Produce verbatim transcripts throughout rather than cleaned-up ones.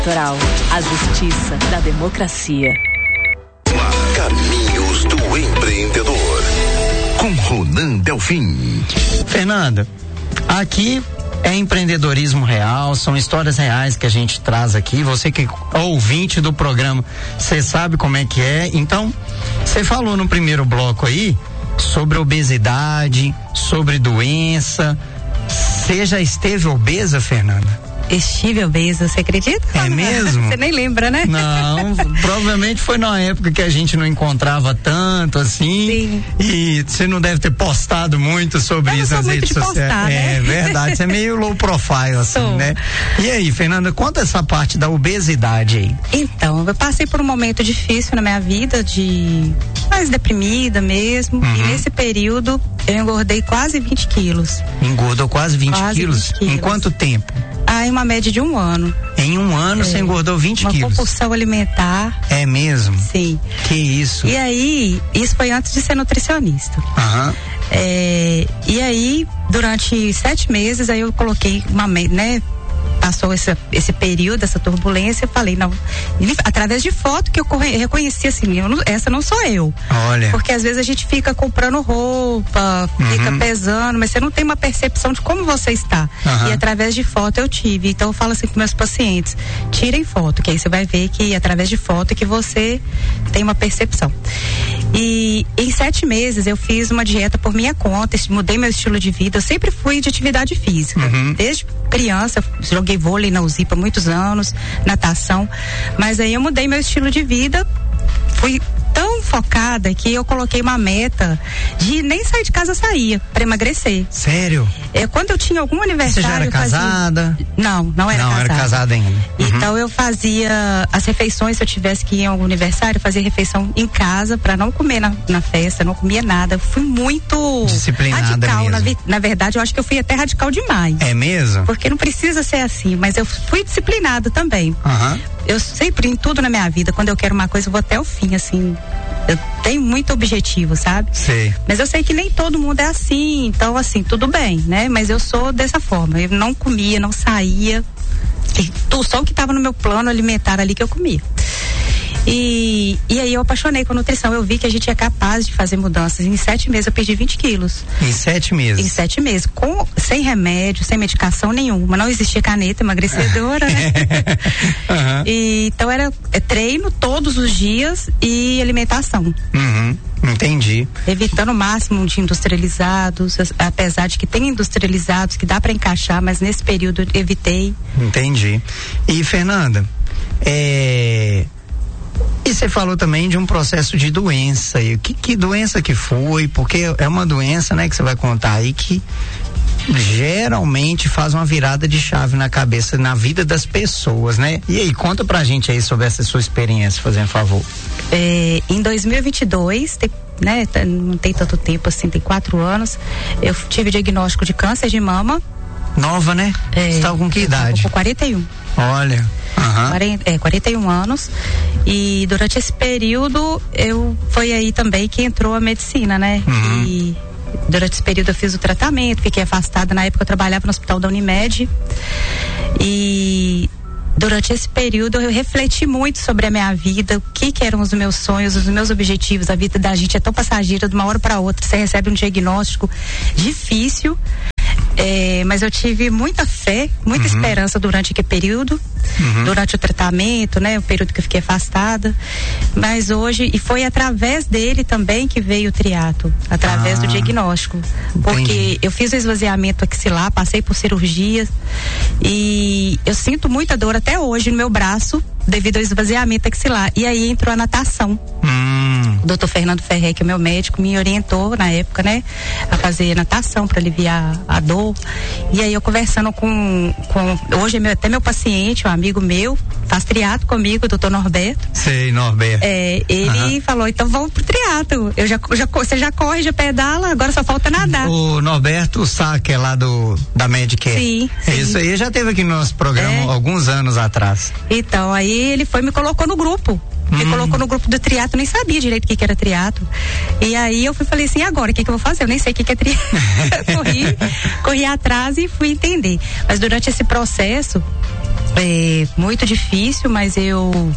Eleitoral, a justiça da democracia. Caminhos do Empreendedor, com Ronan Delfim. Fernanda, aqui é empreendedorismo real, são histórias reais que a gente traz aqui. Você que é ouvinte do programa, você sabe como é que é. Então, você falou no primeiro bloco aí sobre obesidade, sobre doença. Você já esteve obesa, Fernanda? Estive obesa, você acredita? É mesmo? Você nem lembra, né? Não, provavelmente foi na época que a gente não encontrava tanto assim. Sim. E você não deve ter postado muito sobre eu isso nas redes sociais. Postar, né? É verdade, você é meio low profile assim, Sou. né? E aí, Fernanda, conta essa parte da obesidade aí. Então, eu passei por um momento difícil na minha vida, de mais deprimida mesmo. Uhum. E nesse período eu engordei quase vinte quilos. Engordou quase vinte quase quilos? vinte quilos. Em quanto tempo? Ah, em uma média de um ano. Em um ano é, você engordou vinte uma quilos? Uma compulsão alimentar. É mesmo? Sim. Que isso? E aí, isso foi antes de ser nutricionista. Aham. É, e aí, durante sete meses, aí eu coloquei uma, né? Passou esse, esse período, essa turbulência, eu falei, não, através de foto que eu reconheci assim, eu não, essa não sou eu. Olha. Porque às vezes a gente fica comprando roupa, uhum. fica pesando, mas você não tem uma percepção de como você está. Uhum. E através de foto eu tive. Então eu falo assim com meus pacientes, tirem foto, que aí você vai ver que através de foto que você tem uma percepção. E em sete meses eu fiz uma dieta por minha conta, mudei meu estilo de vida, eu sempre fui de atividade física. Uhum. Desde criança, joguei vôlei na U Z I por muitos anos, natação, mas aí eu mudei meu estilo de vida, fui tão focada que eu coloquei uma meta de nem sair de casa saía para emagrecer. Sério? É, quando eu tinha algum aniversário. Você já era casada? Fazia... Não, não era não, casada. Não era casada ainda. Uhum. Então eu fazia as refeições, se eu tivesse que ir em algum aniversário, eu fazia refeição em casa para não comer na, na festa, não comia nada. Eu fui muito disciplinada radical. mesmo. Na, na verdade, eu acho que eu fui até radical demais. É mesmo? Porque não precisa ser assim, mas eu fui disciplinada também. Uhum. Eu sempre, em tudo na minha vida, quando eu quero uma coisa, eu vou até o fim, assim. Eu tenho muito objetivo, sabe? Sei. Mas eu sei que nem todo mundo é assim, então assim, tudo bem, né? Mas eu sou dessa forma, eu não comia, não saía, só o que estava no meu plano alimentar ali que eu comia. E, e aí eu apaixonei com a nutrição, eu vi que a gente é capaz de fazer mudanças. Em sete meses eu perdi vinte quilos. Em sete meses? Em sete meses, com, sem remédio, sem medicação nenhuma, não existia caneta emagrecedora, né? Uhum. E, então era é, treino todos os dias e alimentação. Uhum. Entendi. Evitando o máximo de industrializados, apesar de que tem industrializados que dá para encaixar, mas nesse período eu evitei. Entendi. E Fernanda, é... e você falou também de um processo de doença. E que, que doença que foi? Porque é uma doença, né, que você vai contar aí que geralmente faz uma virada de chave na cabeça, na vida das pessoas, né? E aí, conta pra gente aí sobre essa sua experiência, fazendo favor. É, em dois mil e vinte e dois, tem, né, não tem tanto tempo assim, tem quatro anos, eu tive diagnóstico de câncer de mama. Nova, né? É, você estava com que idade? Com quarenta e um. Olha. Uhum. quarenta, é, quarenta e um anos, e durante esse período eu foi aí também que entrou a medicina, né? Uhum. E durante esse período eu fiz o tratamento, fiquei afastada. Na época eu trabalhava no hospital da Unimed, e durante esse período eu refleti muito sobre a minha vida, o que que eram os meus sonhos, os meus objetivos. A vida da gente é tão passageira, de uma hora para outra você recebe um diagnóstico difícil. É, mas eu tive muita fé, muita uhum. esperança durante aquele período, uhum. durante o tratamento, né? O período que eu fiquei afastada. Mas hoje, e foi através dele também que veio o triato, através ah, do diagnóstico. Porque entendi. Eu fiz o esvaziamento axilar, passei por cirurgias e eu sinto muita dor até hoje no meu braço devido ao esvaziamento axilar. E aí entrou a natação. Hum. O doutor Fernando Ferré, que é meu médico, me orientou na época, né, a fazer natação para aliviar a dor. E aí eu conversando com, com hoje é meu, até meu paciente, um amigo meu, faz triatlo comigo, o doutor Norberto. Sei, Norberto. É, ele uhum. falou, então vamos pro triatlo. Eu já, já, você já corre, já pedala, agora só falta nadar. O Norberto Sá, que é lá do, da Medicare. Sim, sim. Isso aí já teve aqui no nosso programa é. alguns anos atrás. Então, aí ele foi e me colocou no grupo. Me hum. colocou no grupo do triatlo, nem sabia direito o que que era triatlo. E aí eu fui, falei assim, agora o que que eu vou fazer? Eu nem sei o que que é triatlo. corri, corri atrás e fui entender. Mas durante esse processo, é muito difícil, mas eu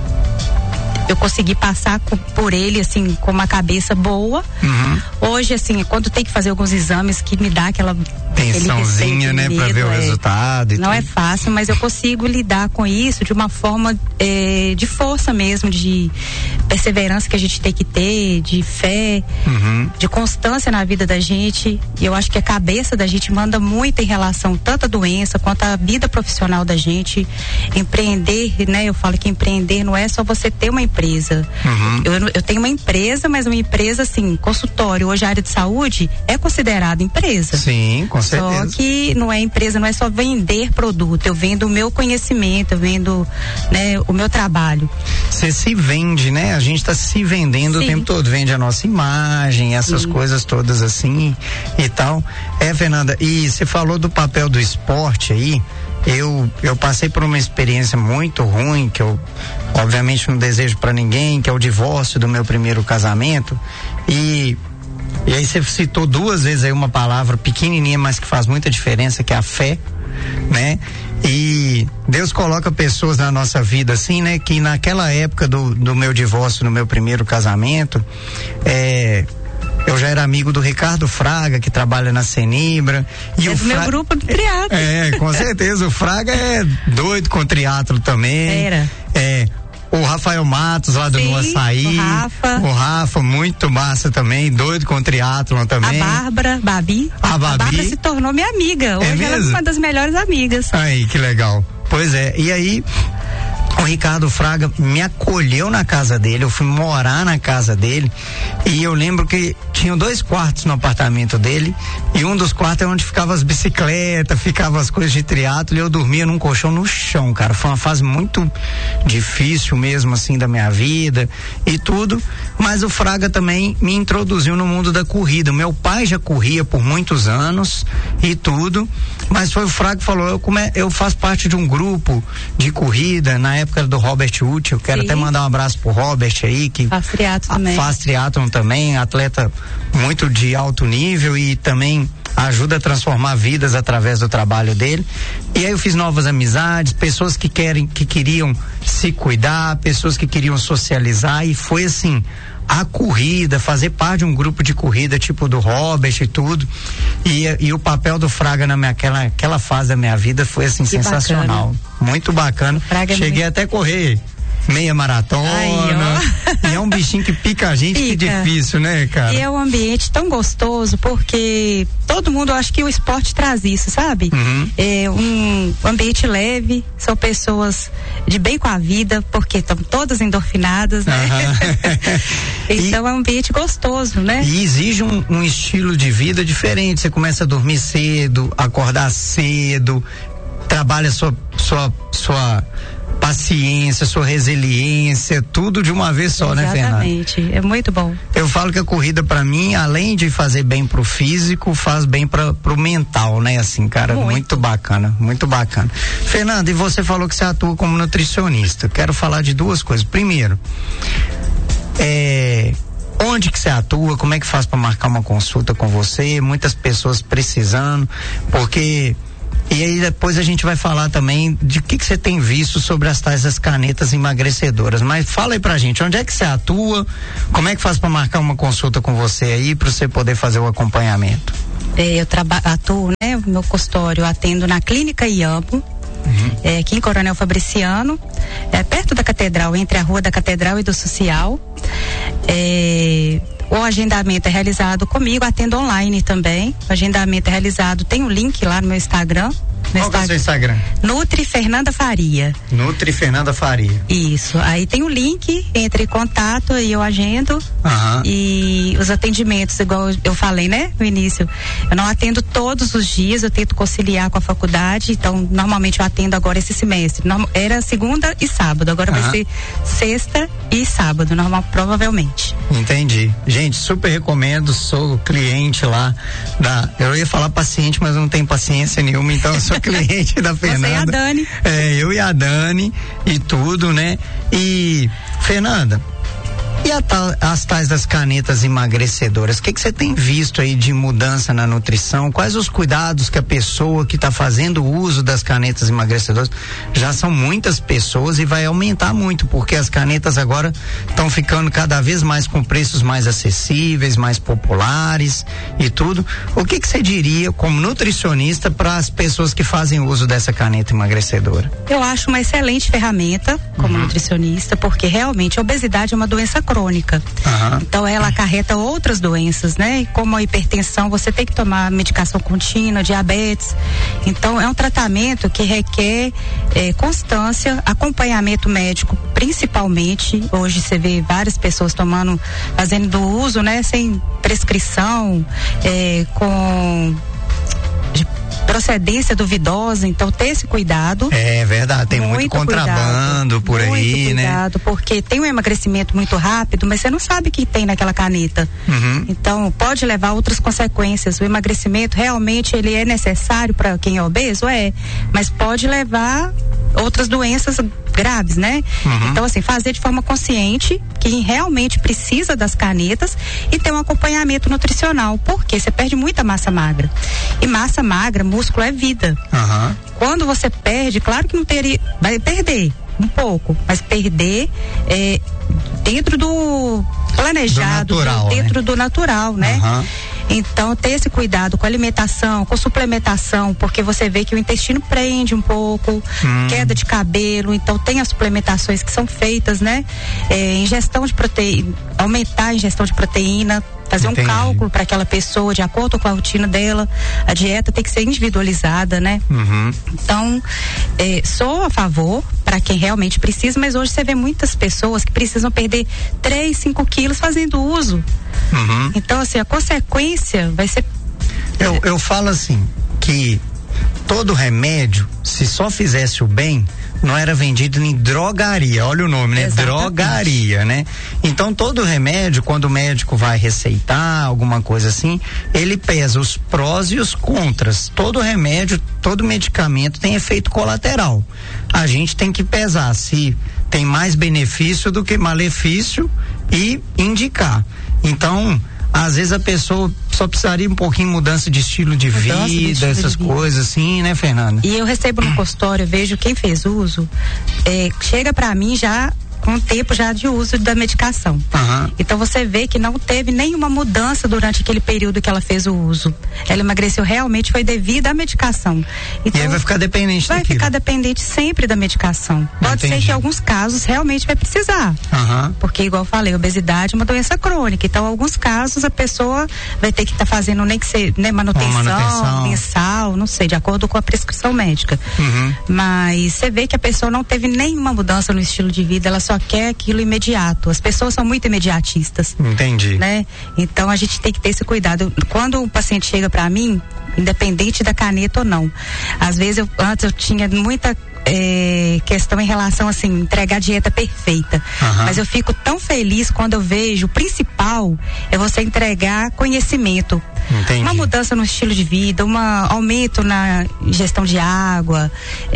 eu consegui passar com, por ele, assim, com uma cabeça boa. Uhum. Hoje, assim, quando tem que fazer alguns exames que me dá aquela tensãozinha, né, medo, pra ver o é, resultado e não tudo. É fácil, mas eu consigo lidar com isso de uma forma é, de força mesmo, de perseverança que a gente tem que ter, de fé, uhum. de constância na vida da gente. E eu acho que a cabeça da gente manda muito em relação tanto à doença quanto à vida profissional da gente. Empreender, né, eu falo que empreender não é só você ter uma empresa. Uhum. Eu, eu tenho uma empresa, mas uma empresa assim, consultório. Hoje a área de saúde é considerada empresa. Sim, com certeza. Só que não é empresa, não é só vender produto. Eu vendo o meu conhecimento, eu vendo, né, o meu trabalho. Você se vende, né? A gente está se vendendo Sim. o tempo todo. Vende a nossa imagem, essas Sim. coisas todas assim e tal. É, Fernanda, e você falou do papel do esporte aí. Eu, eu passei por uma experiência muito ruim, que eu obviamente não desejo para ninguém, que é o divórcio do meu primeiro casamento. E E aí você citou duas vezes aí uma palavra pequenininha, mas que faz muita diferença, que é a fé, né? E Deus coloca pessoas na nossa vida assim, né? Que naquela época do, do meu divórcio, no meu primeiro casamento, é, eu já era amigo do Ricardo Fraga, que trabalha na Cenibra. E é o do meu Fra... grupo do triatlo. É, com certeza. O Fraga é doido com triatlo também. Era. É. O Rafael Matos, lá do Sim, Açaí. O Rafa. O Rafa, muito massa também, doido com triatlon também. A Bárbara, Babi. A Babi. A Bárbara se tornou minha amiga. Hoje é ela é uma das melhores amigas. Aí, que legal. Pois é, e aí o Ricardo Fraga me acolheu na casa dele, eu fui morar na casa dele e eu lembro que tinha dois quartos no apartamento dele e um dos quartos é onde ficavam as bicicletas, ficavam as coisas de triatlo e eu dormia num colchão no chão, cara. Foi uma fase muito difícil mesmo assim da minha vida e tudo, mas o Fraga também me introduziu no mundo da corrida. Meu pai já corria por muitos anos e tudo, mas foi o Fraga que falou, eu, come, eu faço parte de um grupo de corrida, na época do Robert Uth, eu quero Sim. até mandar um abraço pro Robert aí, que faz triatlon também. Faz triatlon também, atleta muito de alto nível e também ajuda a transformar vidas através do trabalho dele. E aí eu fiz novas amizades, pessoas que querem, que queriam se cuidar, pessoas que queriam socializar e foi assim, a corrida, fazer parte de um grupo de corrida tipo do Robert e tudo, e, e o papel do Fraga na minha, aquela, aquela fase da minha vida foi assim, que sensacional, bacana. Muito bacana. Cheguei muito... até a correr meia maratona. Ai, e é um bichinho que pica a gente, pica. Que difícil, né, cara? E é um ambiente tão gostoso, porque todo mundo, acho que o esporte traz isso, sabe? Uhum. É um ambiente leve, são pessoas de bem com a vida, porque estão todas endorfinadas, né? Uhum. Então e, é um ambiente gostoso, né? E exige um, um estilo de vida diferente, você começa a dormir cedo, acordar cedo, trabalha sua, sua, sua paciência, sua resiliência, tudo de uma vez só, Exatamente. Né, Fernanda? Exatamente, é muito bom. Eu falo que a corrida pra mim, além de fazer bem pro físico, faz bem pra, pro mental, né? Assim, cara, muito. muito bacana, muito bacana. Fernanda, e você falou que você atua como nutricionista. Quero falar de duas coisas. Primeiro, é... onde que você atua, como é que faz para marcar uma consulta com você, muitas pessoas precisando, porque e aí depois a gente vai falar também de que que você tem visto sobre as tais as canetas emagrecedoras, mas fala aí pra gente, onde é que você atua, como é que faz para marcar uma consulta com você aí, para você poder fazer o acompanhamento? É, eu trabalho, atuo, né, meu consultório, eu atendo na Clínica Iampo, uhum. é, aqui em Coronel Fabriciano, é, perto da Catedral, entre a Rua da Catedral e do Social. É, o agendamento é realizado comigo, atendo online também. O agendamento é realizado, tem um link lá no meu Instagram. No Qual Insta... é o seu Instagram? Nutri Fernanda Faria. Nutri Fernanda Faria. Isso. Aí tem o link, entre em contato e eu agendo. Uhum. E os atendimentos, igual eu falei, né, no início. Eu não atendo todos os dias, eu tento conciliar com a faculdade. Então, normalmente eu atendo agora esse semestre. Era segunda e sábado, agora uhum. vai ser sexta e sábado, normal, provavelmente. Entendi. Gente, super recomendo, sou cliente lá da. Eu ia falar paciente, mas eu não tenho paciência nenhuma, então eu sou cliente da Fernanda. Você e a Dani. É, eu e a Dani e tudo, né? E, Fernanda, E a tal, as tais das canetas emagrecedoras, o que que você tem visto aí de mudança na nutrição? Quais os cuidados que a pessoa que está fazendo uso das canetas emagrecedoras, já são muitas pessoas e vai aumentar muito, porque as canetas agora estão ficando cada vez mais com preços mais acessíveis, mais populares e tudo. O que que você diria como nutricionista para as pessoas que fazem uso dessa caneta emagrecedora? Eu acho uma excelente ferramenta como uhum. nutricionista, porque realmente a obesidade é uma doença crônica. Uhum. Então ela acarreta outras doenças, né? E como a hipertensão, você tem que tomar medicação contínua, diabetes. Então é um tratamento que requer eh, constância, acompanhamento médico, principalmente. Hoje você vê várias pessoas tomando, fazendo do uso, né? Sem prescrição, eh, com procedência duvidosa, então ter esse cuidado. É verdade, tem muito, muito contrabando cuidado, por aí, muito cuidado, né? Cuidado, porque tem um emagrecimento muito rápido, mas você não sabe o que tem naquela caneta. Uhum. Então pode levar a outras consequências. O emagrecimento realmente ele é necessário para quem é obeso, é, mas pode levar outras doenças graves, né? Uhum. Então, assim, fazer de forma consciente, quem realmente precisa das canetas, e ter um acompanhamento nutricional, porque você perde muita massa magra. E massa magra, músculo é vida. Uhum. Quando você perde, claro que não teria, vai perder um pouco, mas perder é, dentro do planejado, do natural, dentro né? do natural, né? Uhum. Então, ter esse cuidado com a alimentação, com suplementação, porque você vê que o intestino prende um pouco, hum. queda de cabelo, então tem as suplementações que são feitas, né? É, ingestão de proteína, aumentar a ingestão de proteína, fazer Entendi. um cálculo para aquela pessoa de acordo com a rotina dela. A dieta tem que ser individualizada, né? Uhum. Então, é, sou a favor para quem realmente precisa, mas hoje você vê muitas pessoas que precisam perder três, cinco quilos fazendo uso. Uhum. Então, assim, a consequência vai ser. Eu, eu falo assim, que todo remédio, se só fizesse o bem, não era vendido em drogaria, olha o nome, né? Exatamente. Drogaria, né? Então todo remédio, quando o médico vai receitar alguma coisa assim, ele pesa os prós e os contras. Todo remédio, todo medicamento tem efeito colateral. A gente tem que pesar se tem mais benefício do que malefício e indicar. Então, às vezes a pessoa só precisaria um pouquinho de mudança de estilo de mudança vida, de essas de vida. coisas assim, né, Fernanda? E eu recebo no consultório, vejo quem fez uso, é, chega pra mim já com tempo já de uso da medicação. Uhum. Então você vê que não teve nenhuma mudança durante aquele período que ela fez o uso. Ela emagreceu realmente, foi devido à medicação. Então, e aí vai ficar dependente Vai daquilo. ficar dependente sempre da medicação. Pode Entendi. ser que em alguns casos realmente vai precisar. Uhum. Porque, igual eu falei, obesidade é uma doença crônica. Então, em alguns casos, a pessoa vai ter que estar tá fazendo nem que ser né, manutenção, manutenção mensal, não sei, de acordo com a prescrição médica. Uhum. Mas você vê que a pessoa não teve nenhuma mudança no estilo de vida, ela só quer aquilo imediato. As pessoas são muito imediatistas. Entendi. Né? Então a gente tem que ter esse cuidado. Quando o paciente chega para mim, independente da caneta ou não, às vezes eu, antes eu tinha muita É, questão em relação assim, entregar a dieta perfeita. Uhum. Mas eu fico tão feliz quando eu vejo o principal é você entregar conhecimento. Entendi. Uma mudança no estilo de vida, um aumento na ingestão de água,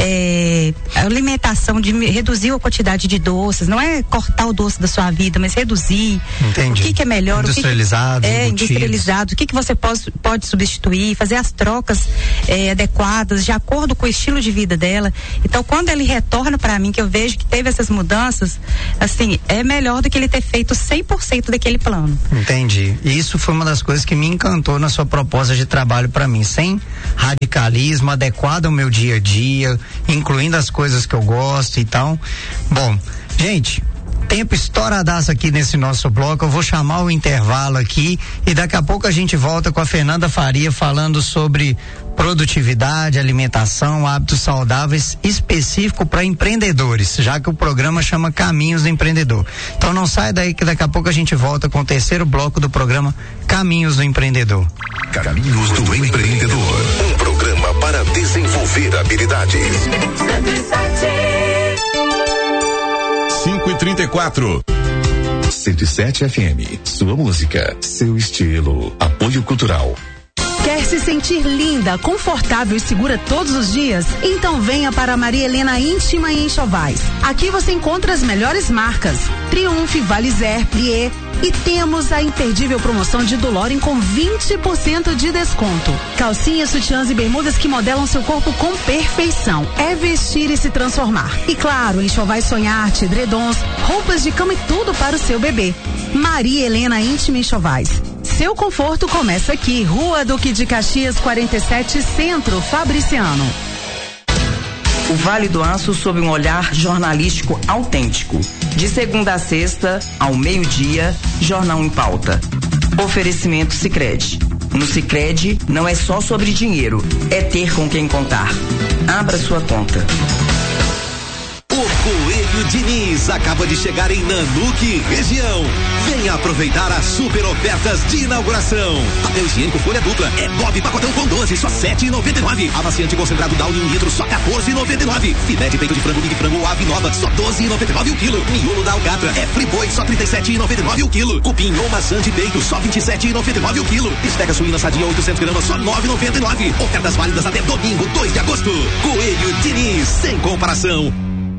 é, alimentação, de reduzir a quantidade de doces, não é cortar o doce da sua vida, mas reduzir. Entendi. O que, que é melhor, industrializado, o que, que é industrializado, o que, que você pode, pode substituir, fazer as trocas é, adequadas de acordo com o estilo de vida dela. Então, quando ele retorna para mim, que eu vejo que teve essas mudanças, assim, é melhor do que ele ter feito cem por cento daquele plano. Entendi. E isso foi uma das coisas que me encantou na sua proposta de trabalho para mim, sem radicalismo, adequado ao meu dia a dia, incluindo as coisas que eu gosto e tal. Bom, gente, tempo estouradaço aqui nesse nosso bloco, eu vou chamar o intervalo aqui e daqui a pouco a gente volta com a Fernanda Faria falando sobre produtividade, alimentação, hábitos saudáveis específico para empreendedores, já que o programa chama Caminhos do Empreendedor. Então não sai daí que daqui a pouco a gente volta com o terceiro bloco do programa Caminhos do Empreendedor. Caminhos do Empreendedor, um programa para desenvolver habilidades. cinco e trinta e quatro. cento e sete F M, sua música, seu estilo, apoio cultural. Quer se sentir linda, confortável e segura todos os dias? Então venha para a Maria Helena Íntima e Enxovais. Aqui você encontra as melhores marcas: Triumph, Valizer, Plié. E temos a imperdível promoção de Doloren com vinte por cento de desconto. Calcinhas, sutiãs e bermudas que modelam seu corpo com perfeição. É vestir e se transformar. E claro, Enxovais Sonharte, edredons, roupas de cama e tudo para o seu bebê. Maria Helena Íntima e Enxovais. Seu conforto começa aqui. Rua Duque de Caxias, quarenta e sete, Centro, Fabriciano. O Vale do Aço sob um olhar jornalístico autêntico. De segunda a sexta, ao meio-dia, Jornal em Pauta. Oferecimento Sicredi. No Sicredi, não é só sobre dinheiro, é ter com quem contar. Abra sua conta. Coelho Diniz acaba de chegar em Nanuque, região. Venha aproveitar as super ofertas de inauguração. Papel higiênico folha dupla é Bob pacotão com doze, só sete e noventa e nove. Amaciante concentrado Downy um litro, só quatorze e noventa e nove. Filé de peito de frango Big Frango Ave Nova, só doze e noventa e nove o quilo. Miolo da Alcatra é Friboi, só trinta e sete e noventa e nove o quilo. Cupim ou maçã de peito, só vinte e sete e noventa e nove o quilo. Bisteca suína sadia oitocentos gramas, só nove e noventa e nove. Ofertas válidas até domingo, dois de agosto. Coelho Diniz, sem comparação.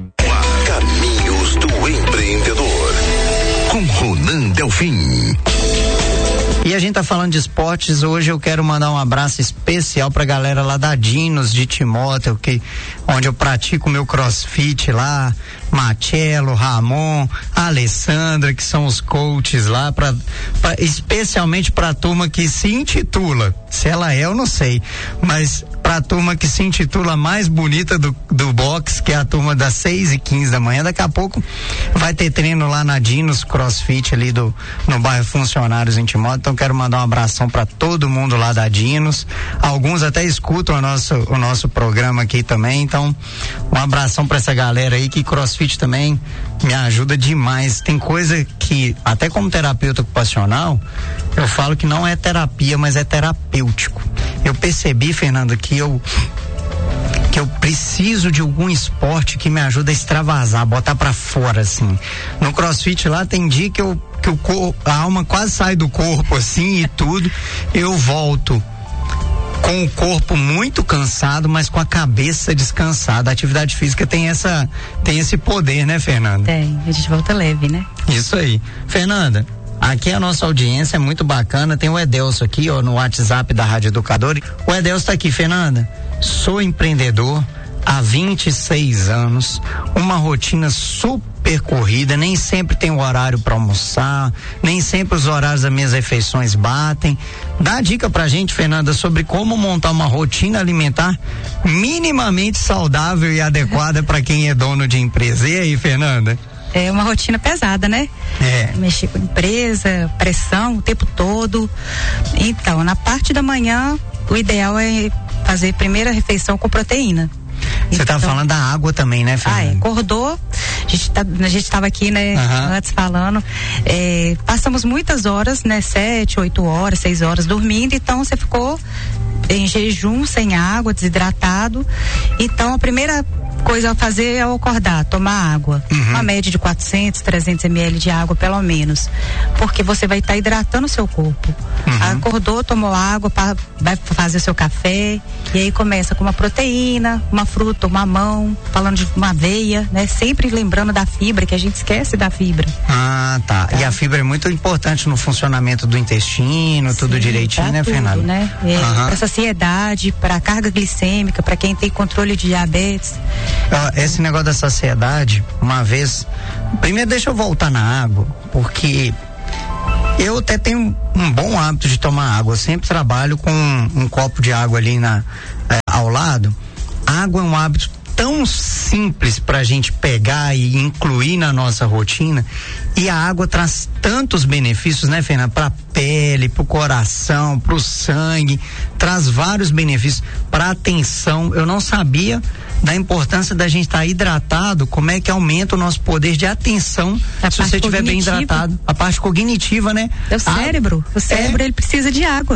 Caminhos do Empreendedor, com Ronan Delfim. E a gente tá falando de esportes. Hoje eu quero mandar um abraço especial pra galera lá da Dinos de Timóteo, que, onde eu pratico o meu crossfit lá. Marcelo, Ramon, a Alessandra, que são os coaches lá, pra, pra, especialmente para a turma que se intitula, se ela é, eu não sei, mas para a turma que se intitula mais bonita do, do boxe, que é a turma das seis e quinze da manhã. Daqui a pouco vai ter treino lá na Dinos CrossFit ali do, no bairro Funcionários em Timóteo. Então quero mandar um abração para todo mundo lá da Dinos. Alguns até escutam o nosso, o nosso programa aqui também. Então um abração para essa galera aí, que CrossFit também me ajuda demais. Tem coisa que, até como terapeuta ocupacional, eu falo que não é terapia, mas é terapêutico. Eu percebi, Fernanda, que eu que eu preciso de algum esporte que me ajuda a extravasar, botar pra fora, assim. No CrossFit lá tem dia que eu, que o cor, a alma quase sai do corpo, assim, e tudo, eu volto com o corpo muito cansado, mas com a cabeça descansada. A atividade física tem essa, tem esse poder, né, Fernanda? Tem, a gente volta leve, né? Isso aí. Fernanda, aqui a nossa audiência é muito bacana. Tem o Edelso aqui, ó, no WhatsApp da Rádio Educador. O Edelso tá aqui. Fernanda, sou empreendedor há vinte e seis anos, uma rotina super corrida, nem sempre tem o horário para almoçar, nem sempre os horários das minhas refeições batem. Dá dica pra gente, Fernanda, sobre como montar uma rotina alimentar minimamente saudável e adequada para quem é dono de empresa. E aí, Fernanda? É uma rotina pesada, né? É. Mexer com empresa, pressão o tempo todo. Então, na parte da manhã, o ideal é fazer primeira refeição com proteína. Você então, tá falando da água também, né, Fernanda? Ah, é, acordou, a gente, tá, a gente tava aqui, né, uhum. antes falando, é, passamos muitas horas, né, sete, oito horas, seis horas dormindo, então você ficou em jejum, sem água, desidratado. Então a primeira coisa a fazer é acordar, tomar água, uhum. uma média de quatrocentos, trezentos mililitros de água pelo menos, porque você vai estar tá hidratando o seu corpo. Uhum. Acordou, tomou água, pra, vai fazer seu café, e aí começa com uma proteína, uma fruta, uma mamão, falando de uma aveia, né? Sempre lembrando da fibra, que a gente esquece da fibra. Ah, tá. tá. E a fibra é muito importante no funcionamento do intestino, tudo Sim, direitinho, tá né, tudo, Fernanda? Né? É, uhum. Para saciedade, para carga glicêmica, para quem tem controle de diabetes. Esse negócio da saciedade, uma vez, primeiro deixa eu voltar na água, porque eu até tenho um bom hábito de tomar água. Eu sempre trabalho com um, um copo de água ali na, é, ao lado. Água é um hábito tão simples pra gente pegar e incluir na nossa rotina, e a água traz tantos benefícios, né, Fernanda? Pra pele, pro coração, pro sangue, traz vários benefícios pra atenção. Eu não sabia da importância da gente estar tá hidratado, como é que aumenta o nosso poder de atenção a se você estiver bem hidratado. A parte cognitiva, né? É o cérebro. A, o cérebro, é, ele precisa de água.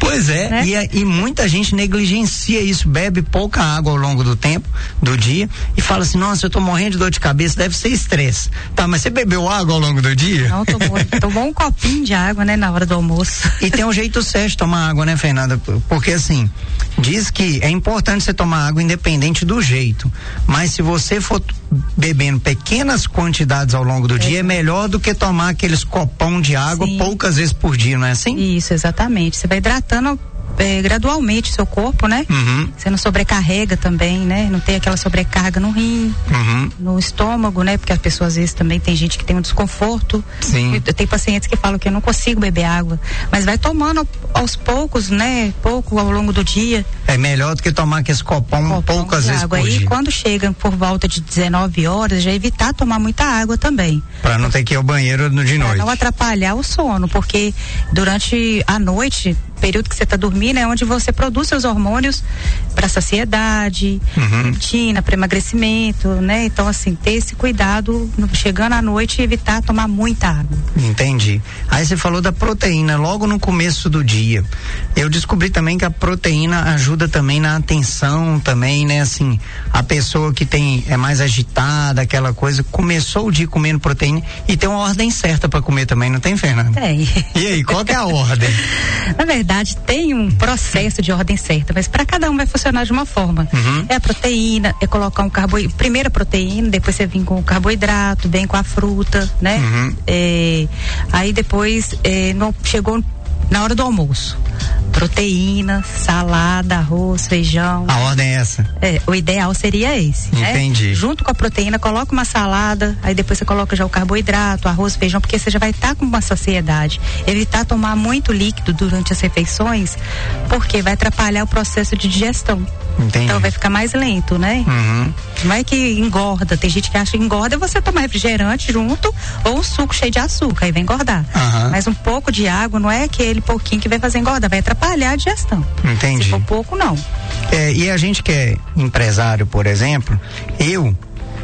Pois é, né? e, e muita gente negligencia isso, bebe pouca água ao longo do tempo, do dia, e fala assim, nossa, eu tô morrendo de dor de cabeça, deve ser estresse. Tá, mas você bebeu água ao longo do dia? Não, tomou, tomou um copinho de água, né, na hora do almoço. E tem um jeito certo de tomar água, né, Fernanda? Porque assim, diz que é importante você tomar água independente do jeito, mas se você for bebendo pequenas quantidades ao longo do é. dia, é melhor do que tomar aqueles copão de água Sim. poucas vezes por dia, não é assim? Isso, exatamente. Você vai hidratando é, gradualmente o seu corpo, né? Uhum. Você não sobrecarrega também, né? Não tem aquela sobrecarga no rim, uhum. no estômago, né? Porque a pessoa às vezes também tem gente que tem um desconforto. Sim. Tem pacientes que falam que eu não consigo beber água, mas vai tomando aos poucos, né? Pouco ao longo do dia. É melhor do que tomar aquele copão, copão poucas vezes água. por Aí dia. Quando chega por volta de dezenove horas, já evitar tomar muita água também. Pra não ter que ir ao banheiro no de pra noite. Não atrapalhar o sono, porque durante a noite, período que você está dormindo, é onde você produz seus hormônios para saciedade, uhum. leptina, para emagrecimento, né? Então, assim, ter esse cuidado chegando à noite e evitar tomar muita água. Entendi. Aí você falou da proteína logo no começo do dia. Eu descobri também que a proteína ajuda também na atenção também, né? Assim, a pessoa que tem é mais agitada, aquela coisa, começou o dia comendo proteína e tem uma ordem certa para comer também, não tem, Fernanda? Tem. E aí, qual que é a ordem? Na verdade, tem um processo de ordem certa, mas para cada um vai funcionar de uma forma. Uhum. É a proteína, é colocar um carboidrato, primeiro a proteína, depois você vem com o carboidrato, vem com a fruta, né? Uhum. É, aí depois é, no, chegou na hora do almoço. Proteína, salada, arroz, feijão. A ordem é essa? É, o ideal seria esse. Entendi. Né? Junto com a proteína, coloca uma salada, aí depois você coloca já o carboidrato, arroz, feijão, porque você já vai estar tá com uma saciedade. Evitar tomar muito líquido durante as refeições, porque vai atrapalhar o processo de digestão. Entendi. Então vai ficar mais lento, né? Uhum. Não é que engorda, tem gente que acha que engorda é você tomar refrigerante junto ou um suco cheio de açúcar, aí vai engordar. Uhum. Mas um pouco de água não é aquele pouquinho que vai fazer engordar, vai atrapalhar a digestão. Entendi. Se for pouco, não. É, e a gente que é empresário, por exemplo, eu,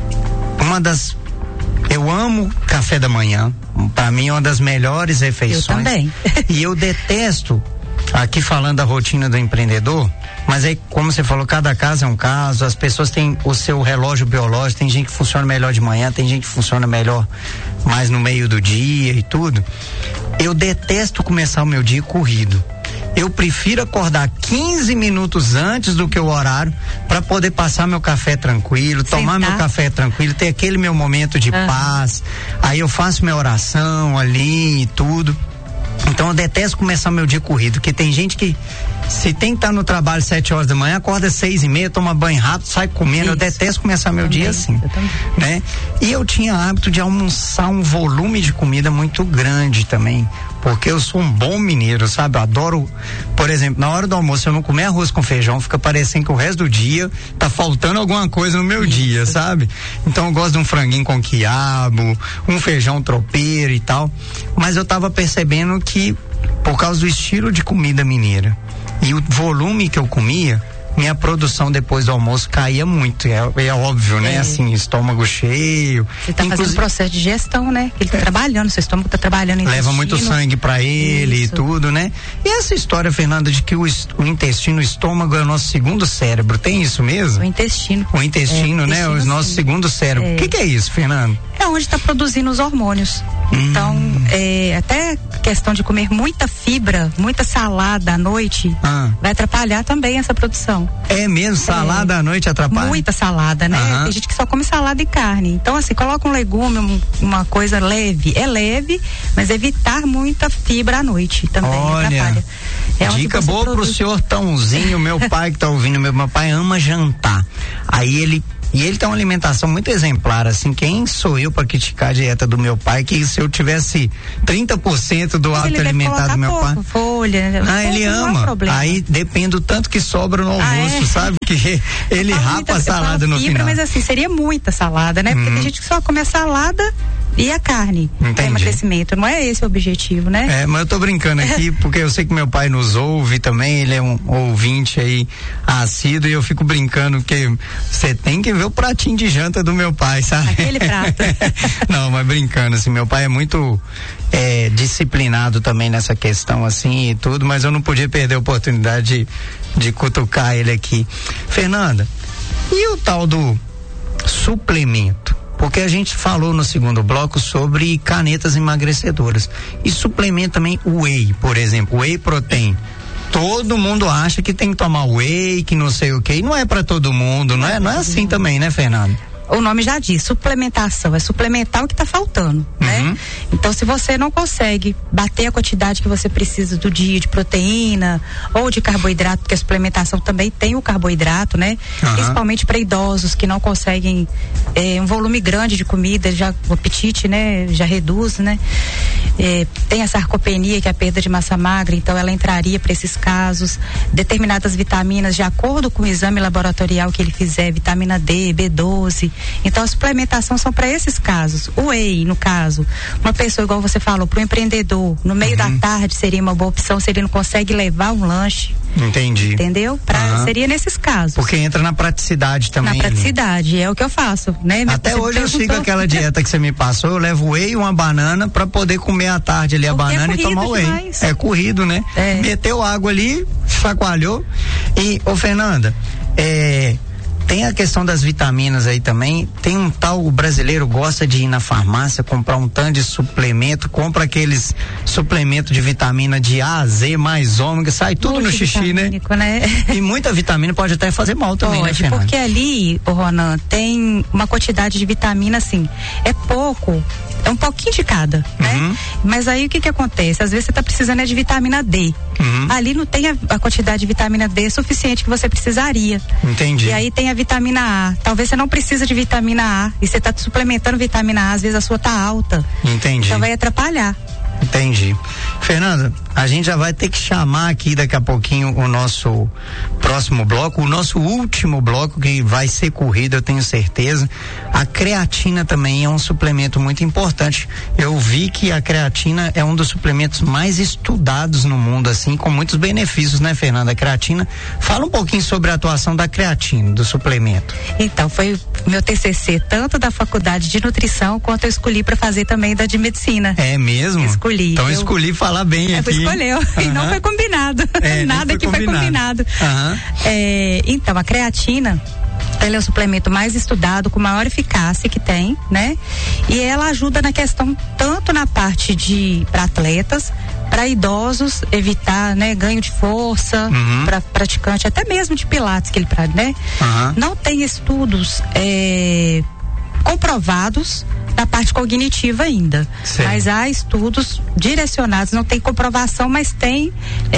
uma das, eu amo café da manhã, para mim é uma das melhores refeições. Eu também. E eu detesto, aqui falando da rotina do empreendedor, mas aí, como você falou, cada caso é um caso, as pessoas têm o seu relógio biológico, tem gente que funciona melhor de manhã, tem gente que funciona melhor mais no meio do dia e tudo. Eu detesto começar o meu dia corrido. Eu prefiro acordar quinze minutos antes do que o horário para poder passar meu café tranquilo, Sentar. tomar meu café tranquilo, ter aquele meu momento de uhum. paz. Aí eu faço minha oração ali e tudo. Então eu detesto começar meu dia corrido, porque tem gente que se tem que estar no trabalho sete horas da manhã, acorda seis e meia, toma banho rápido, sai comendo. Isso. Eu detesto começar meu também, dia assim, eu né? E eu tinha hábito de almoçar um volume de comida muito grande também, porque eu sou um bom mineiro, sabe? Eu adoro, por exemplo, na hora do almoço eu não comer arroz com feijão, fica parecendo que o resto do dia tá faltando alguma coisa no meu Isso. dia, sabe? Então eu gosto de um franguinho com quiabo, um feijão tropeiro e tal, mas eu tava percebendo que por causa do estilo de comida mineira e o volume que eu comia, minha produção depois do almoço caía muito, é, é óbvio, né? É. Assim, estômago cheio. Você tá fazendo um processo de gestão, né? Ele tá é. trabalhando, seu estômago tá trabalhando. Leva muito sangue para ele Isso. e tudo, né? E essa história, Fernanda, de que o, o intestino, o estômago é o nosso segundo cérebro, tem isso mesmo? O intestino. O intestino, é, né? O nosso segundo cérebro. O é. que, que é isso, Fernanda? É onde está produzindo os hormônios. Hum. Então, é, até questão de comer muita fibra, muita salada à noite, ah. vai atrapalhar também essa produção. É mesmo? Salada é. à noite atrapalha? Muita salada, né? Aham. Tem gente que só come salada e carne. Então, assim, coloca um legume, um, uma coisa leve. É leve, mas evitar muita fibra à noite também. Olha, atrapalha. É dica boa produz... pro senhor Tãozinho, meu pai que tá ouvindo, meu, meu pai ama jantar. Aí ele E ele tem uma alimentação muito exemplar, assim, quem sou eu para criticar a dieta do meu pai, que se eu tivesse trinta por cento do hábito alimentar do meu pai. Folha, né? Ah, ele ama. É Aí depende do tanto que sobra no almoço, ah, é? sabe? Que ele rapa muita, a salada no fibra, final. Mas assim, seria muita salada, né? Porque hum. tem gente que só come a salada e a carne. Entendi. O emagrecimento. Não é esse o objetivo, né? É, mas eu tô brincando aqui porque eu sei que meu pai nos ouve também, ele é um ouvinte aí assíduo, e eu fico brincando porque você tem que ver o pratinho de janta do meu pai, sabe? Aquele prato. Não, mas brincando, assim, meu pai é muito é, disciplinado também nessa questão, assim, e tudo, mas eu não podia perder a oportunidade de, de cutucar ele aqui. Fernanda, e o tal do suplemento? Porque a gente falou no segundo bloco sobre canetas emagrecedoras. E suplemento também o whey, por exemplo, whey protein. Todo mundo acha que tem que tomar whey, que não sei o que, e não é para todo mundo, não é, não é assim também, né, Fernanda? O nome já diz, suplementação, é suplementar o que está faltando, uhum. né? Então, se você não consegue bater a quantidade que você precisa do dia de proteína ou de carboidrato, porque a suplementação também tem o carboidrato, né? Uhum. Principalmente para idosos que não conseguem eh, um volume grande de comida, já o apetite, né? Já reduz, né? Eh, tem a sarcopenia, que é a perda de massa magra, então ela entraria para esses casos. Determinadas vitaminas, de acordo com o exame laboratorial que ele fizer, vitamina D, B doze. Então a suplementação são para esses casos. O whey, no caso, uma pessoa igual você falou, para o empreendedor, no meio uhum. da tarde seria uma boa opção se ele não consegue levar um lanche. Entendi. Entendeu? Pra, uhum. Seria nesses casos. Porque entra na praticidade também. Na praticidade, né? É o que eu faço, né? Até você hoje eu sigo aquela dieta que você me passou, eu levo whey e uma banana para poder comer à tarde ali a Porque banana é e tomar whey. Demais. É corrido, né? É. Meteu água ali, chacoalhou. E, ô Fernanda, é... tem a questão das vitaminas aí também. Tem um tal, o brasileiro gosta de ir na farmácia comprar um tanto de suplemento, compra aqueles suplementos de vitamina de A a Z, mais ômega, sai tudo no xixi, né? né? E muita vitamina pode até fazer mal também, pode, né, Fernanda? Porque ali, ô Ronan, tem uma quantidade de vitamina, assim, é pouco, é um pouquinho de cada, né? Uhum. Mas aí o que que acontece? Às vezes você tá precisando é de vitamina D. Uhum. Ali não tem a, a quantidade de vitamina D suficiente que você precisaria. Entendi. E aí tem a vitamina A. Talvez você não precisa de vitamina A e você está suplementando vitamina A, às vezes a sua tá alta. Entendi. Então vai atrapalhar. Entendi. Fernanda, a gente já vai ter que chamar aqui daqui a pouquinho o nosso próximo bloco, o nosso último bloco, que vai ser corrido, eu tenho certeza. A creatina também é um suplemento muito importante. Eu vi que a creatina é um dos suplementos mais estudados no mundo, assim, com muitos benefícios, né, Fernanda? A creatina. Fala um pouquinho sobre a atuação da creatina, do suplemento. Então, foi meu T C C, tanto da faculdade de nutrição, quanto eu escolhi para fazer também da de medicina. É mesmo? Escolhi. Então eu eu escolhi falar bem é, aqui. Escolheu. Uhum. E não foi combinado. É, Nada que foi combinado. Uhum. É, então, a creatina, ela é o suplemento mais estudado, com maior eficácia que tem, né? E ela ajuda na questão, tanto na parte de para atletas, para idosos, evitar, né, ganho de força, uhum. para praticante, até mesmo de pilates que ele, né? Uhum. Não tem estudos é, comprovados da parte cognitiva ainda, Sim. mas há estudos direcionados, não tem comprovação, mas tem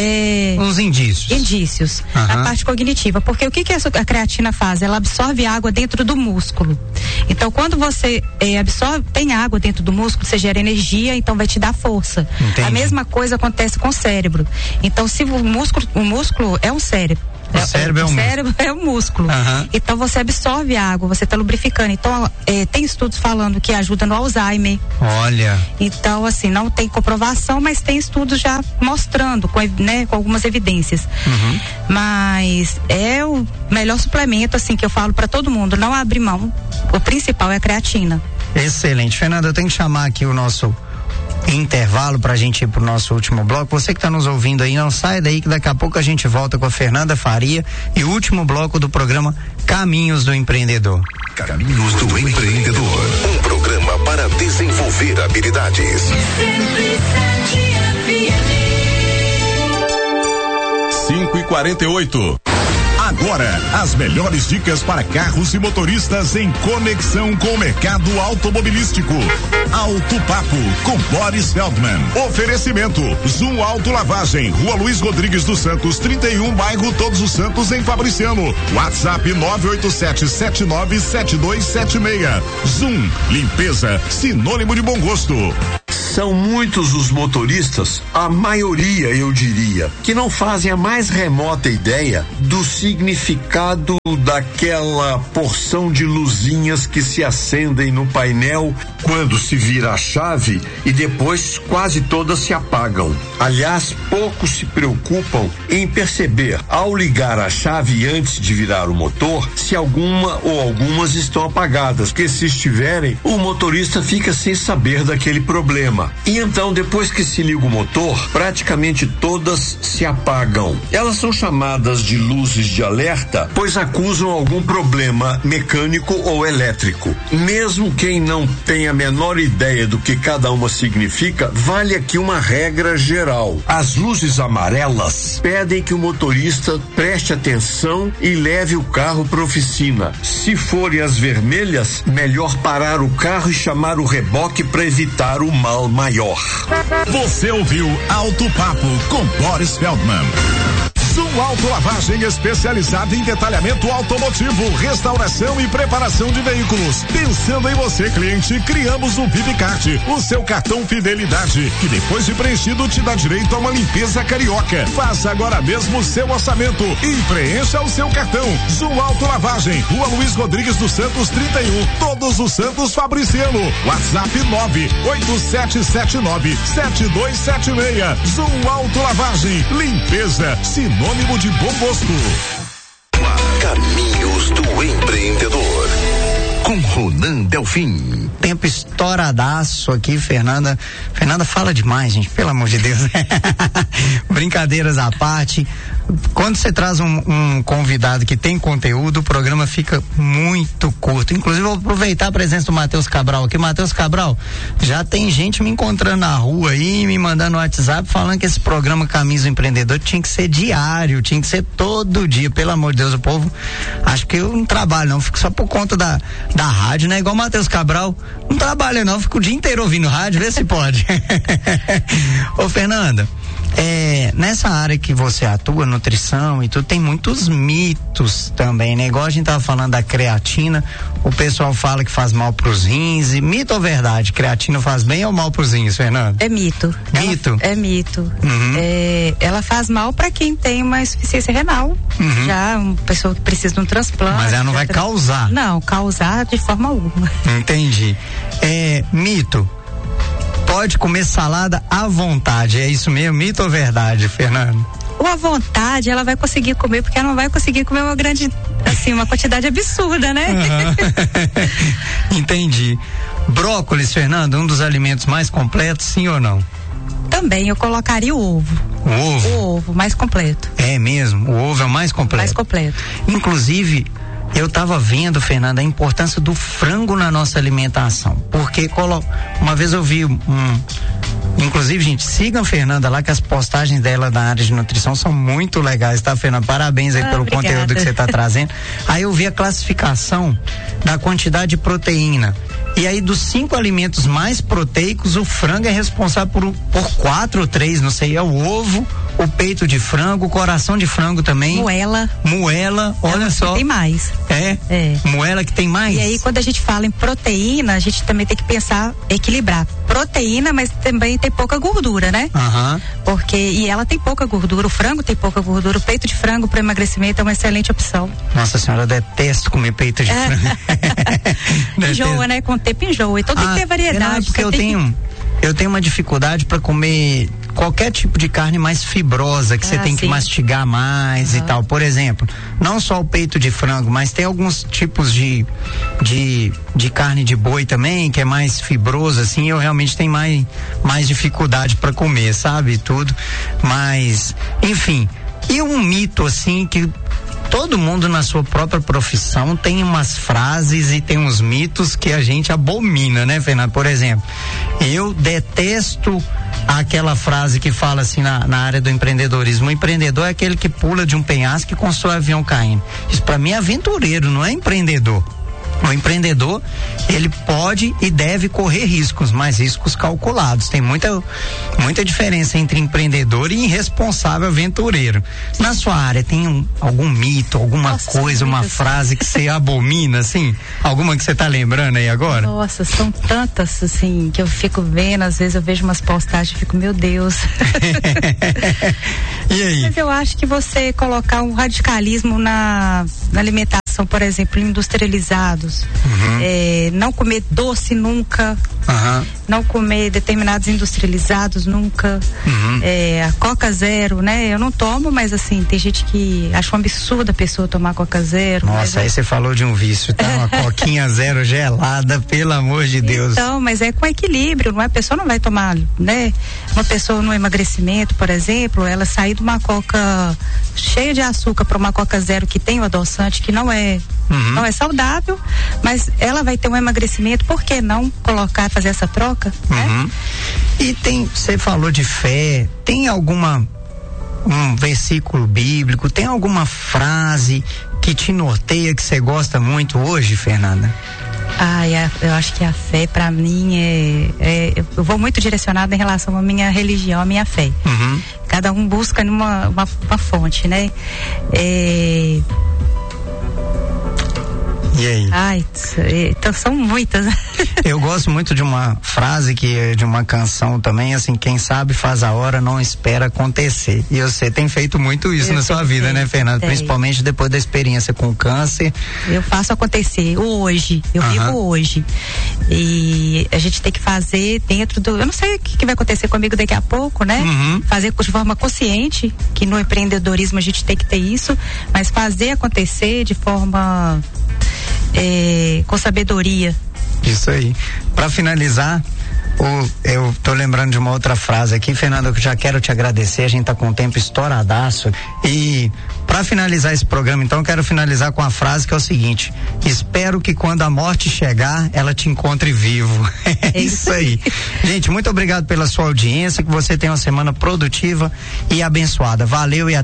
é, uns indícios indícios uhum. na parte cognitiva, porque o que que a creatina faz? Ela absorve água dentro do músculo. Então, quando você é, absorve, tem água dentro do músculo, você gera energia, então vai te dar força. Entendi. A mesma coisa acontece com o cérebro. Então, se o músculo, o músculo é um cérebro. O é, cérebro é um o cérebro músculo. é um músculo. Uhum. Então você absorve a água, você está lubrificando. Então é, tem estudos falando que ajuda no Alzheimer. Olha. Então, assim, não tem comprovação, mas tem estudos já mostrando, com, né, com algumas evidências. Uhum. Mas é o melhor suplemento, assim, que eu falo para todo mundo. Não abre mão. O principal é a creatina. Excelente. Fernanda, eu tenho que chamar aqui o nosso intervalo pra gente ir pro nosso último bloco. Você que tá nos ouvindo aí, não sai daí que daqui a pouco a gente volta com a Fernanda Faria e o último bloco do programa Caminhos do Empreendedor. Caminhos do Empreendedor, um programa para desenvolver habilidades. cinco e quarenta e oito. Agora, as melhores dicas para carros e motoristas em conexão com o mercado automobilístico. Auto Papo com Boris Feldman. Oferecimento Zoom Auto Lavagem, Rua Luiz Rodrigues dos Santos, trinta e um, bairro Todos os Santos, em Fabriciano. WhatsApp nove oito sete, sete nove sete dois sete seis. Zoom, limpeza, sinônimo de bom gosto. São muitos os motoristas, a maioria eu diria, que não fazem a mais remota ideia do significado daquela porção de luzinhas que se acendem no painel quando se vira a chave e depois quase todas se apagam. Aliás, poucos se preocupam em perceber, ao ligar a chave antes de virar o motor, se alguma ou algumas estão apagadas, porque se estiverem, o motorista fica sem saber daquele problema. E então, depois que se liga o motor, praticamente todas se apagam. Elas são chamadas de luzes de alerta, pois acusam algum problema mecânico ou elétrico. Mesmo quem não tem a menor ideia do que cada uma significa, vale aqui uma regra geral. As luzes amarelas pedem que o motorista preste atenção e leve o carro para a oficina. Se forem as vermelhas, melhor parar o carro e chamar o reboque para evitar o mal maior. Você ouviu Auto Papo com Boris Feldman. Zoom Auto Lavagem especializada em detalhamento automotivo, restauração e preparação de veículos. Pensando em você, cliente, criamos o ViviCard, o seu cartão fidelidade, que depois de preenchido te dá direito a uma limpeza carioca. Faça agora mesmo o seu orçamento e preencha o seu cartão. Zoom Auto Lavagem, Rua Luiz Rodrigues dos Santos trinta e um, Todos os Santos, Fabriciano. WhatsApp nove oito sete sete nove sete dois sete seis. Zoom Auto Lavagem, limpeza, sinônimo de bom gosto. Caminhos do Empreendedor, com Ronan Delfim. Tempo estouradaço aqui, Fernanda. Fernanda fala demais, gente, pelo amor de Deus. Brincadeiras à parte. Quando você traz um, um convidado que tem conteúdo, o programa fica muito curto. Inclusive, vou aproveitar a presença do Matheus Cabral aqui. Matheus Cabral, já tem gente me encontrando na rua aí, me mandando no WhatsApp, falando que esse programa Caminhos do Empreendedor tinha que ser diário, tinha que ser todo dia. Pelo amor de Deus, o povo, acho que eu não trabalho não, fico só por conta da, da rádio, né? Igual o Matheus Cabral, não trabalha não, fico o dia inteiro ouvindo rádio, vê se pode. Ô, Fernanda, É, nessa área que você atua, nutrição e tudo, tem muitos mitos também, né? Igual a gente tava falando da creatina, o pessoal fala que faz mal pros rins, e mito ou verdade? Creatina faz bem ou mal pros rins, Fernando? É mito. Mito? Ela, é mito. Uhum. É, ela faz mal para quem tem uma insuficiência renal, uhum. já uma pessoa que precisa de um transplante. Mas ela não vai causar? Não, causar de forma alguma. Entendi. É, mito. Pode comer salada à vontade, é isso mesmo? Mito ou verdade, Fernando? Ou à vontade, ela vai conseguir comer, porque ela não vai conseguir comer uma grande, assim, uma quantidade absurda, né? Uhum. Entendi. Brócolis, Fernando, um dos alimentos mais completos, sim ou não? Também, eu colocaria o ovo. O ovo? O ovo, mais completo. É mesmo? O ovo é o mais completo? Mais completo. Inclusive, eu estava vendo, Fernanda, a importância do frango na nossa alimentação, porque colo... uma vez eu vi um, inclusive, gente, sigam a Fernanda lá, que as postagens dela da área de nutrição são muito legais, tá, Fernanda? Parabéns aí ah, pelo obrigada. Conteúdo que você está trazendo. Aí eu vi a classificação da quantidade de proteína. E aí, dos cinco alimentos mais proteicos, o frango é responsável por, por quatro ou três, não sei, é o ovo, o peito de frango, o coração de frango também. Moela. Moela, olha Ela só. Tem mais. É? É. Moela que tem mais? E aí, quando a gente fala em proteína, a gente também tem que pensar, equilibrar. Proteína, mas também tem pouca gordura, né? Aham. Uhum. Porque, e ela tem pouca gordura, o frango tem pouca gordura, o peito de frango para emagrecimento é uma excelente opção. Nossa senhora, eu detesto comer peito de frango. Enjoa, né? Com o tempo enjoa. Então tem ah, que ter variedade. Não, é porque eu tenho, que... eu tenho uma dificuldade para comer qualquer tipo de carne mais fibrosa, que você ah, tem sim. que mastigar mais uhum. e tal. Por exemplo, não só o peito de frango, mas tem alguns tipos de, de, de carne de boi também, que é mais fibroso, assim, eu realmente tenho mais, mais dificuldade para comer, sabe? Tudo. Mas, enfim. E um mito, assim, que todo mundo na sua própria profissão tem umas frases e tem uns mitos que a gente abomina, né, Fernando? Por exemplo, eu detesto aquela frase que fala assim na, na área do empreendedorismo: o empreendedor é aquele que pula de um penhasco e constrói um avião caindo. Isso pra mim é aventureiro, não é empreendedor. O empreendedor, ele pode e deve correr riscos, mas riscos calculados. Tem muita, muita diferença entre empreendedor e irresponsável aventureiro. Na sua área, tem um, algum mito, alguma Nossa, coisa, uma frase que você abomina, assim? Alguma que você tá lembrando aí agora? Nossa, são tantas, assim, que eu fico vendo, às vezes eu vejo umas postagens e fico, meu Deus. E aí? Mas eu acho que você colocar um radicalismo na, na alimentação, por exemplo, industrializados, uhum. é, não comer doce nunca, uhum. não comer determinados industrializados nunca, uhum. é, a Coca Zero, né? Eu não tomo, mas assim, tem gente que acha um absurdo a pessoa tomar Coca Zero. Nossa, aí você falou de um vício, tá? Uma Coquinha Zero gelada, pelo amor de Deus. Então, mas é com equilíbrio, não é? A pessoa não vai tomar, né? Uma pessoa no emagrecimento, por exemplo, ela sair de uma Coca cheia de açúcar para uma Coca Zero que tem o adoçante, que não é Uhum. não é saudável, mas ela vai ter um emagrecimento, por que não colocar, fazer essa troca? Uhum. Né? E tem, você falou de fé, tem alguma um versículo bíblico, tem alguma frase que te norteia, que você gosta muito hoje, Fernanda? Ah, eu acho que a fé para mim é, é, eu vou muito direcionada em relação à minha religião, à minha fé. Uhum. Cada um busca numa uma, uma fonte, né? É, E aí? Ai, então são muitas. Eu gosto muito de uma frase que é de uma canção também, assim, quem sabe faz a hora, não espera acontecer. E você tem feito muito isso eu na sua vida, né, Fernanda? Tem. Principalmente depois da experiência com o câncer. Eu faço acontecer hoje, eu uhum. vivo hoje. E a gente tem que fazer dentro do, eu não sei o que, que vai acontecer comigo daqui a pouco, né? Uhum. Fazer de forma consciente, que no empreendedorismo a gente tem que ter isso, mas fazer acontecer de forma É, com sabedoria. Isso aí. Para finalizar, o, eu tô lembrando de uma outra frase aqui, Fernanda, eu já quero te agradecer, a gente tá com o tempo estouradaço. E para finalizar esse programa, então, eu quero finalizar com a frase que é o seguinte: espero que quando a morte chegar, ela te encontre vivo. É isso aí. Gente, muito obrigado pela sua audiência, que você tenha uma semana produtiva e abençoada. Valeu e até